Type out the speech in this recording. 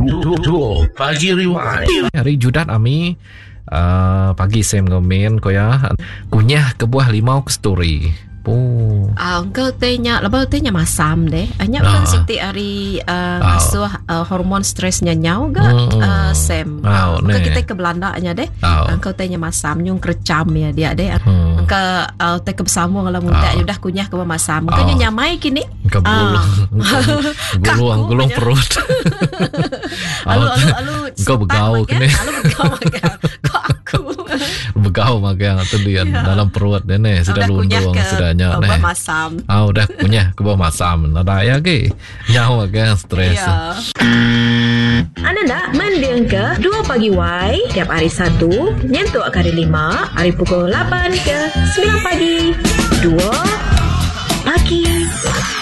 Duo Pagi Rewind. Hari Judat Ami pagi Sam Gomen ko ya kunyah ke buah limau ke story. Engkau tanya lepas tanya masam deh. Hanya kan siti hari ngasuh hormon stresnya nyau ga Sam. Engkau kita ke Belanda nya deh. Engkau tanya masam nyung kerecam ya dia deh. Engkau te ke bersambung kalau muda udah kunyah ke masam. Engkau nyamai kini. Gulung perut. Alu. Engkau begau kini. Alu begau makan. Kok aku begau makan atau dia dalam perut dene sudah lundung sudah nyak nih. Masam. Udah kunyah ke bawah masam. Ada ya ke? Nyawa makan stres. Anda nak mendengar ke 2 Pagi Y tiap hari 1 nyentuh hari 5 hari pukul 8 ke 9 pagi 2 Pagi